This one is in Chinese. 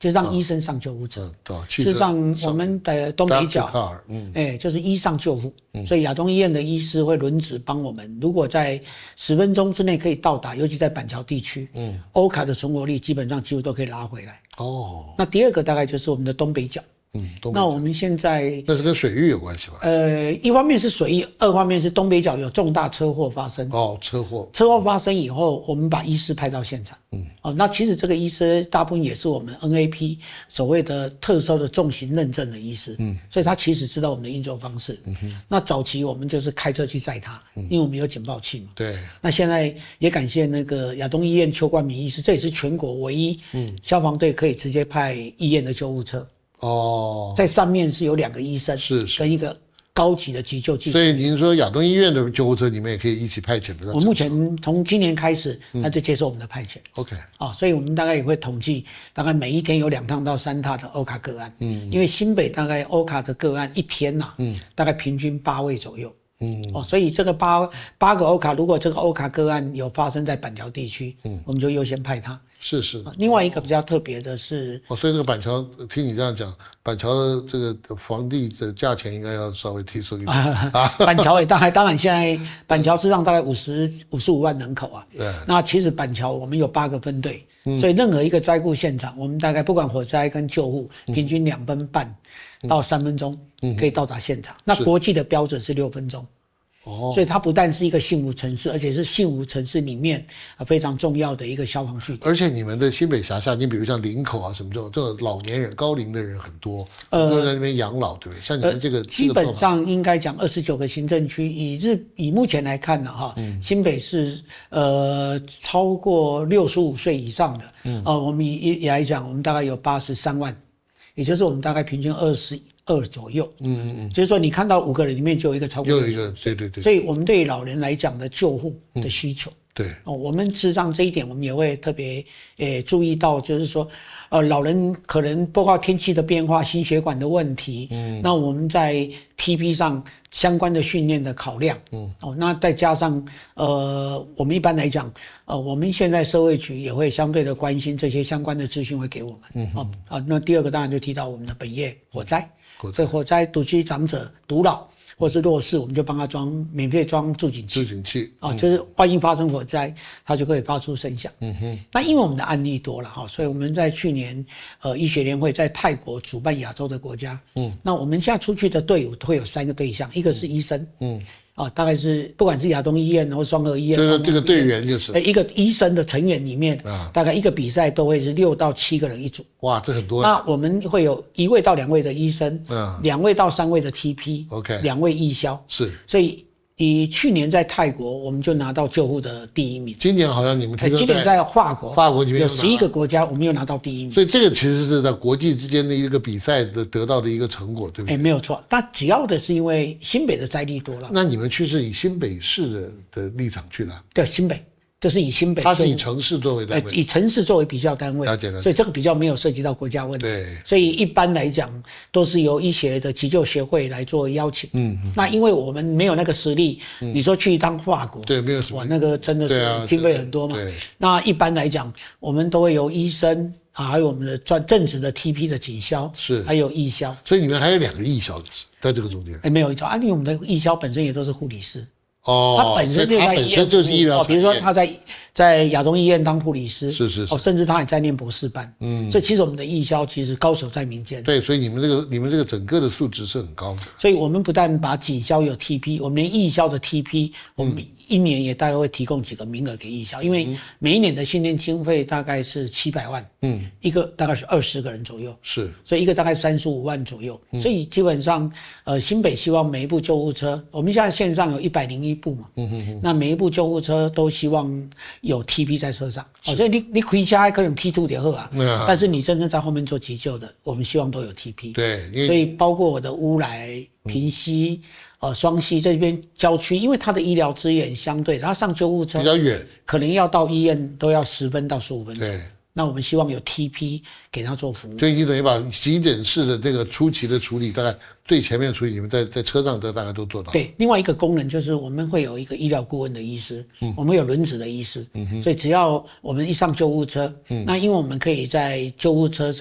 就是让医生上救护车。 事实上，我们的东北角，就是医上救护，所以亚东医院的医师会轮值帮我们。如果在10分钟之内可以到达，尤其在板桥地区，欧卡的存活率基本上几乎都可以拉回来。那第二个大概就是我们的东北角。那我们现在那是跟水域有关系吧？ 一方面是水域，二方面是东北角有重大车祸发生。 车祸发生以后，我们把医师派到现场。那其实这个医师大部分也是我们 NAP 所谓的特殊的重型认证的医师。所以他其实知道我们的运作方式。那早期我们就是开车去载他，因为我们有警报器嘛。 对。 那现在也感谢那个亚东医院邱冠民医师，这也是全国唯一消防队可以直接派医院的救护车。在上面是有2个医生，跟一个高级的急救技术。 所以您说亚东医院的救护车，你们也可以一起派遣的。 我目前从今年开始，他就接受我们的派遣。 OK， 所以我们大概也会统计，大概每一天有2趟到3趟的欧卡个案。因为新北大概欧卡的个案一天大概平均8位左右。所以这个8个欧卡，如果这个欧卡个案有发生在板桥地区，我们就优先派他。 是。 另外一个比较特别的是， 所以这个板桥，听你这样讲，板桥的这个房地的价钱应该要稍微提升一点。 板桥也当然现在板桥市场大概55万人口啊。对。那其实板桥我们有8个分队，所以任何一个灾故现场，我们大概不管火灾跟救护，平均2分半到3分钟可以到达现场。那国际的标准是6分钟。所以它不但是一个幸福城市，而且是幸福城市里面非常重要的一个消防据点。 而且你们的新北辖下，你比如像林口啊什么这种老年人、高龄的人很多，很多人在那边养老，对不对？像你们这个基本上应该讲29个行政区，以目前来看呢，新北是超过65岁以上的，我们以来讲，我们大概有83万，也就是我们大概平均22左右。就是说你看到5个人里面就有一个超过65岁， 又一个，对。 所以我们对于老人来讲的救护的需求， 对。 我们事实上这一点我们也会特别注意到，就是说老人可能包括天气的变化、心血管的问题，那我们在 TP 上相关的训练的考量，那再加上我们一般来讲，我们现在社会局也会相对的关心这些相关的资讯会给我们。那第二个当然就提到我们的本业火灾。所以火灾独居长者、独老或是弱势，我们就帮他免费装助警器。就是万一发生火灾，他就可以发出声响。那因为我们的案例多了所以我们在去年医学联会在泰国主办亚洲的国家。那我们现在出去的队伍会有3个对象，一个是医生。大概是不管是亚东医院或双和医院， 就是这个队员就是一个医生的成员里面，大概一个比赛都会是6到7个人一组。 哇，这很多。 那我们会有1位到2位的医生，2位到3位的 TP， 2位义消。 是， 所以以去年在泰国，我们就拿到救护的第1名。 今年好像你们今年在法国里面有11个国家，我们又拿到第1名。 所以这个其实是在国际之间的一个比赛得到的一个成果，对不对？ 没有错。但主要的是因为新北的灾力多了。 那你们去是以新北市的立场去的？ 对，新北。这是以新北， 它是以城市作为单位， 以城市作为比较单位， 了解。 所以这个比较没有涉及到国家问题。 对， 所以一般来讲都是由医学的急救协会来做邀请。那因为我们没有那个实力，你说去一趟法国， 对，没有什么， 哇，那个真的是经费很多嘛。 对。 那一般来讲，我们都会由医生还有我们的正职的 TP 的警消，还有义消。 所以你们还有2个义消在这个中间？ 没有义消，因为我们的义消本身也都是护理师。 他本身就是医疗， 比如说他在亚东医院当护理师， 是甚至他也在念博士班。所以其实我们的义消其实高手在民间。 对，所以你们这个整个的素质是很高的。 所以我们不但把警消有 TP， 我们连义消的 TP，我们1年也大概会提供几个名额给义消，因为每一年的训练经费大概是700万，一个大概是20个人左右， 是， 所以一个大概35万左右。所以基本上新北希望每一部救护车，我们现在线上有101部嘛，那每一部救护车都希望有 TP 在车上。所以你开车可能 T2 就好啊，但是你真正在后面做急救的，我们希望都有 TP。 对， 所以包括我的乌来、平溪、双溪这边郊区，因为它的医疗资源相对，它上救护车比较远， 可能要到医院都要10分到15分钟。 对。 那我们希望有 TP 给他做服务， 所以你等于把急诊室的这个初期的处理，大概最前面的处理，你们在车上大概都做到。 对，另外一个功能就是我们会有一个医疗顾问的医师，我们有轮值的医师，所以只要我们一上救护车，那因为我们可以在救护车上。